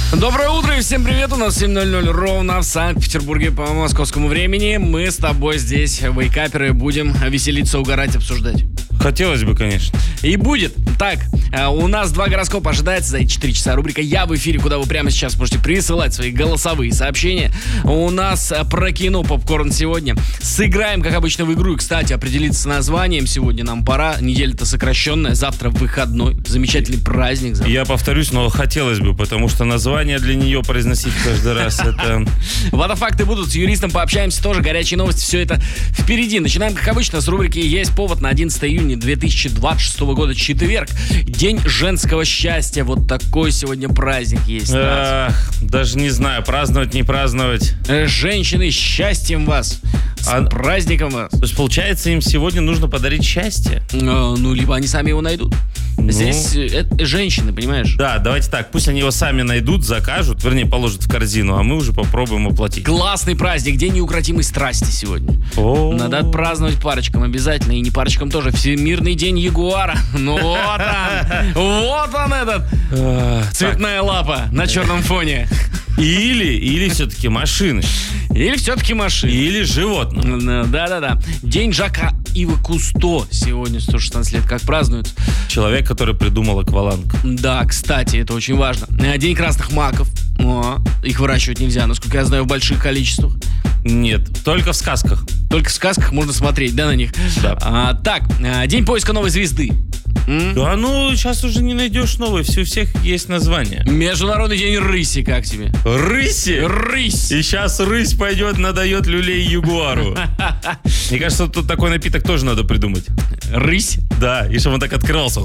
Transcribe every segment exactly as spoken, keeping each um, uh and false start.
Доброе утро и всем привет. У нас семь ноль ноль ровно в Санкт-Петербурге по московскому времени. Мы с тобой здесь, вейкаперы, будем веселиться, угорать, обсуждать. Хотелось бы, конечно. И будет. Так, у нас два гороскопа ожидается за эти четыре часа. Рубрика «Я в эфире», куда вы прямо сейчас можете присылать свои голосовые сообщения. У нас про кино попкорн сегодня. Сыграем, как обычно, в игру. И, кстати, определиться с названием сегодня нам пора. Неделя-то сокращенная. Завтра выходной. Замечательный праздник. Завтра. Я повторюсь, но хотелось бы, потому что название для нее произносить каждый раз это... Водофакты будут. С юристом пообщаемся тоже. Горячие новости. Все это впереди. Начинаем, как обычно, с рубрики «Есть повод» на одиннадцатое июня две тысячи двадцать шестого года, четверг. День женского счастья. Вот такой сегодня праздник есть. Ах, даже не знаю, праздновать, не праздновать. Женщины, счастьем вас. С а, праздником вас. То есть, получается, им сегодня нужно подарить счастье? Ну, ну либо они сами его найдут. Ну, Здесь это женщины, понимаешь? Да, давайте так. Пусть они его сами найдут, закажут, вернее, положат в корзину, а мы уже попробуем оплатить. Классный праздник. День неукротимой страсти сегодня. О-о-о. Надо отпраздновать парочкам обязательно. И не парочкам тоже. Всемирный день ягуара. Ну вот он. Вот он этот. Цветная лапа на черном фоне. Или, или все-таки машины. Или все-таки машины. Или животные. Да-да-да. День Жака Ива Кусто сегодня, сто шестнадцать лет, как празднуют. Человек, который придумал акваланг. Да, кстати, это очень важно. День красных маков. О, их выращивать нельзя, насколько я знаю, в больших количествах. Нет, только в сказках. Только в сказках можно смотреть, да, на них? Да. А, так, день поиска новой звезды. М? Да ну, сейчас уже не найдешь новой, все, у всех есть название. Международный день рыси, как тебе? Рыси? Рысь! И сейчас рысь пойдет, надает люлей ягуару. Мне кажется, тут такой напиток тоже надо придумать. Рысь? Да, и чтобы он так открывался.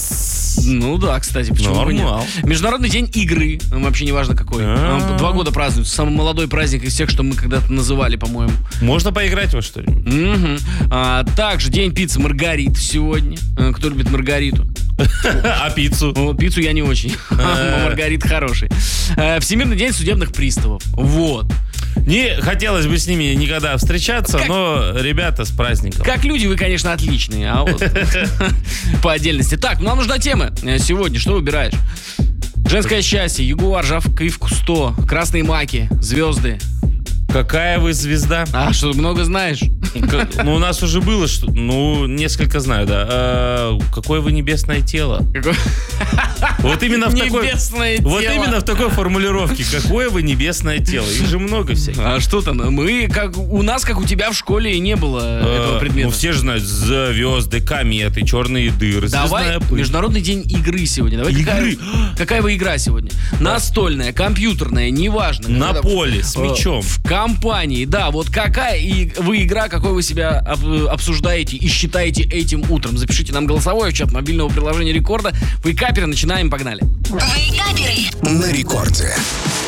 Ну да, кстати, почему бы нет? Международный день игры, вообще не важно какой. А-а-а. Два года празднуется, самый молодой праздник из всех, что мы когда-то называли, по-моему. Можно поиграть во что-нибудь? Угу. А, также день пиццы Маргарит сегодня. Кто любит Маргариту? А пиццу? Ну, пиццу я не очень. Маргарит хороший. Всемирный день судебных приставов. Вот. Не хотелось бы с ними никогда встречаться, как, но ребята, с праздником. Как люди вы, конечно, отличные, а вот по отдельности. Так, ну нам нужна тема сегодня. Что выбираешь? Женское счастье, ягуар, Жака Ива Кусто, красные маки, звезды. Какая вы звезда? А, что, много знаешь? Ну, у нас уже было, что, ну, несколько знаю, да. А, какое вы небесное тело? Какое? Вот именно в такой, небесное вот тело. именно в такой формулировке. Какое вы небесное тело? Их же много всяких. А что там? Мы, как у нас, как у тебя в школе, и не было а, этого предмета. Ну, все же знают звезды, кометы, черные дыры. Давай, Международный день игры сегодня. Давай, игры? Какая, какая вы игра сегодня? Настольная, компьютерная, неважно. На когда поле, с мячом. В компании, да. Вот какая и вы игра, какой вы себя обсуждаете и считаете этим утром. Запишите нам голосовое в чат мобильного приложения Рекорда. Вейкаперы, начинаем, погнали. Вейкаперы на Рекорде.